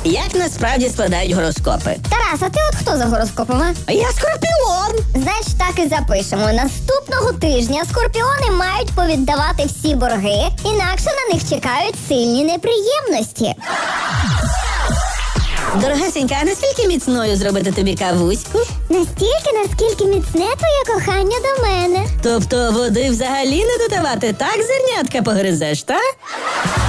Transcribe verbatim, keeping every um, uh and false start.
Як насправді складають гороскопи? Тарас, а ти от хто за гороскопами? Я скорпіон! Значить, так і запишемо. Наступного тижня скорпіони мають повіддавати всі борги, інакше на них чекають сильні неприємності. Дорогесенька, а наскільки міцною зробити тобі кавуську? Настільки, наскільки міцне твоє кохання до мене. Тобто води взагалі не додавати, так зернятка погризеш, так?